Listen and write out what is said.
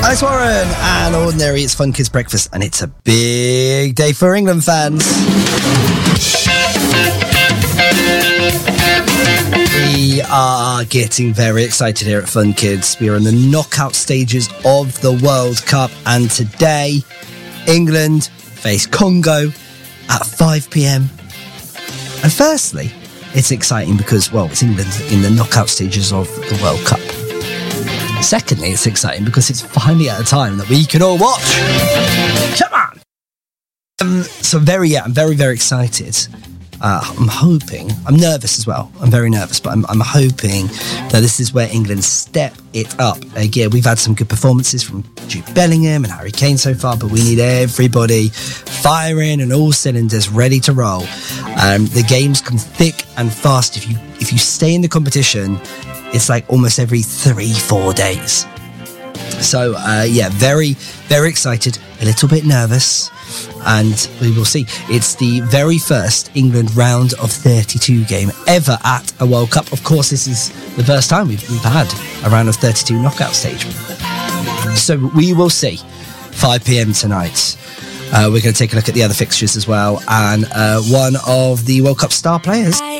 Alex Warren and Ordinary. It's Fun Kids Breakfast, and it's a big day for England fans. We are getting very excited here at Fun Kids. We are in the knockout stages of the World Cup, and today England face Congo at 5 p.m. And firstly, it's exciting because, well, it's England in the knockout stages of the World Cup. Secondly, it's exciting because it's finally at a time that we can all watch. Come on! I'm very, very excited. I'm hoping, I'm nervous as well. I'm very nervous, but I'm hoping that this is where England step it up. Again, we've had some good performances from Jude Bellingham and Harry Kane so far, but we need everybody firing and all cylinders ready to roll. The games come thick and fast. If you stay in the competition, it's like almost every 3-4 days. So, very, very excited, a little bit nervous, and we will see. It's the very first England round of 32 game ever at a World Cup. Of course, this is the first time we've had a round of 32 knockout stage. So we will see. 5 p.m. tonight. We're going to take a look at the other fixtures as well, and one of the World Cup star players.